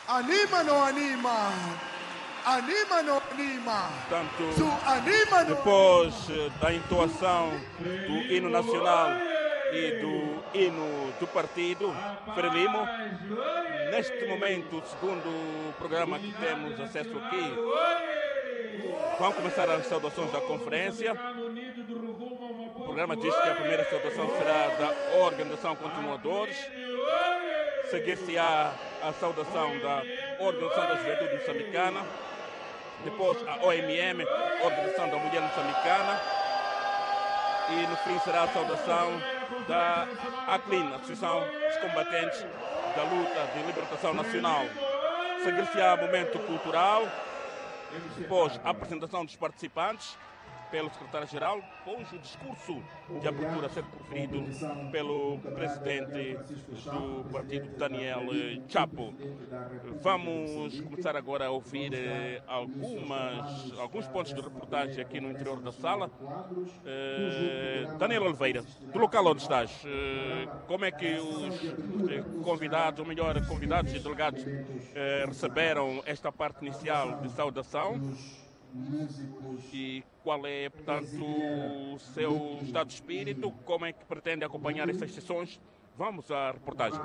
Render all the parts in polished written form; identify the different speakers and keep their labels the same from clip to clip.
Speaker 1: Anima não anima? Anima não anima?
Speaker 2: Portanto, depois da entoação do hino nacional e do hino do partido Frelimo, neste momento, segundo o programa que temos acesso aqui, vão começar as saudações da conferência. O programa diz que a primeira saudação será da Organização Continuadores. Seguir-se-á a saudação da Organização da Juventude Moçambicana. Depois a OMM, Organização da Mulher Moçambicana. E no fim será a saudação da ACLIN, Associação dos Combatentes da Luta de Libertação Nacional. Seguir-se-á momento cultural. Depois a apresentação dos participantes pelo secretário-geral, cujo discurso de abertura a ser proferido pelo presidente do partido, Daniel Chapo. Vamos começar agora a ouvir alguns pontos de reportagem aqui no interior da sala. Daniel Oliveira, do local onde estás, como é que os convidados, ou melhor, convidados e delegados receberam esta parte inicial de saudação? E qual é, portanto, o seu estado de espírito? Como é que pretende acompanhar essas sessões? Vamos à reportagem.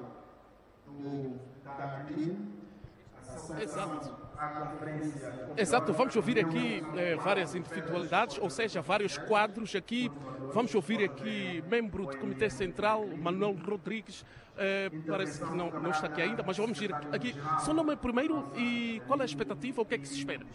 Speaker 3: Exato, vamos ouvir aqui várias individualidades, ou seja, vários quadros aqui. Vamos ouvir aqui membro do Comitê Central, Manuel Rodrigues. Parece que não está aqui ainda, mas vamos ir aqui. Seu nome é primeiro e qual é a expectativa? O que é que se espera?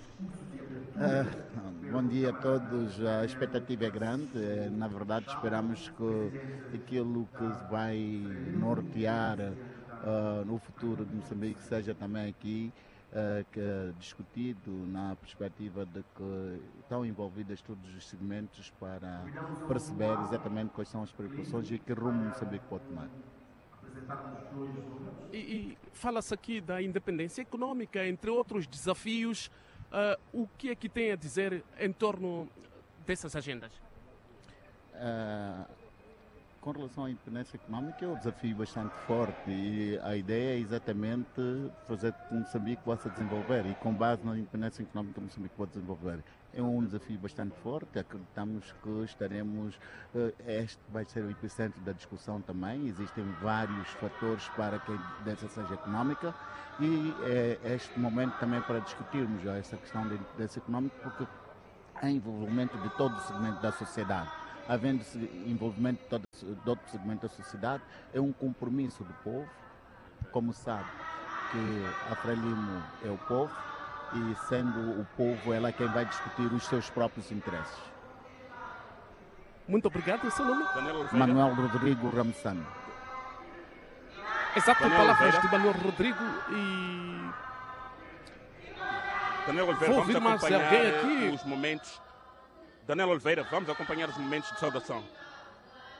Speaker 4: Bom dia a todos. A expectativa é grande. Na verdade, esperamos que aquilo que vai nortear no futuro de Moçambique seja também aqui discutido na perspectiva de que estão envolvidos todos os segmentos para perceber exatamente quais são as preocupações e que rumo Moçambique pode tomar.
Speaker 3: E fala-se aqui da independência econômica, entre outros desafios. O que é que tem a dizer em torno dessas agendas?
Speaker 4: Com relação à independência económica, é um desafio bastante forte e a ideia é exatamente fazer com que Moçambique possa desenvolver e com base na independência económica Moçambique pode desenvolver. É um desafio bastante forte, acreditamos que estaremos, este vai ser o epicentro da discussão também, existem vários fatores para que a independência seja económica e é este momento também para discutirmos já essa questão da independência económica porque há envolvimento de todo o segmento da sociedade. Havendo envolvimento de outro segmento da sociedade, é um compromisso do povo. Como sabe que a Frelimo é o povo e sendo o povo ela é quem vai discutir os seus próprios interesses.
Speaker 3: Muito obrigado. O seu nome?
Speaker 4: Manuel Rodrigo Ramsano.
Speaker 3: Exato, palavras de Manuel Rodrigo e...
Speaker 2: Daniel Oliveira,
Speaker 3: vamos acompanhar
Speaker 2: os momentos... Daniel Oliveira, vamos acompanhar os momentos de saudação.